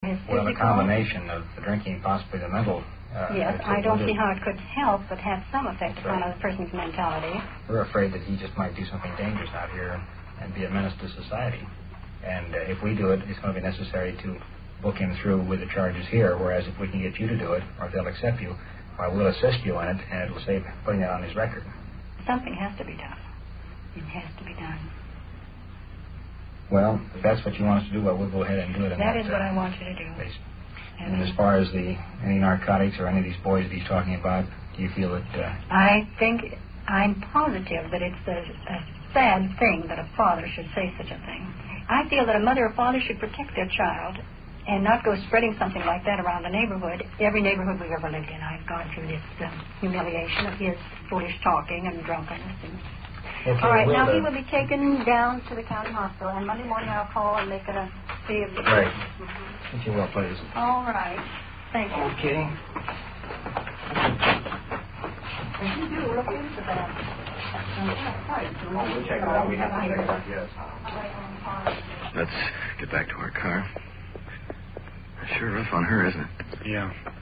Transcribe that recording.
his Well, the physical... combination of the drinking, possibly the mental... yes, I don't see how it could help but have some effect upon a person's mentality. We're afraid that he just might do something dangerous out here and be a menace to society. And if we do it, it's going to be necessary to book him through with the charges here, whereas if we can get you to do it, or if they'll accept you, we'll assist you in it, and it will save putting that on his record. Something has to be done. It has to be done. Well, if that's what you want us to do, we'll go ahead and do it. That is what I want you to do. And as far as any narcotics or any of these boys that he's talking about, do you feel that... I'm positive that it's a sad thing that a father should say such a thing. I feel that a mother or father should protect their child and not go spreading something like that around the neighborhood. Every neighborhood we've ever lived in, I've gone through this humiliation of his foolish talking and drunkenness. Okay, all right, now he will be taken down to the county hospital, and Monday morning I'll call and make a fee of the... Right. If you will, please. All right. Thank you. Okay. If you do, look into that. We'll check it out. We have to check it out, yes. Let's get back to our car. Sure rough on her, isn't it? Yeah.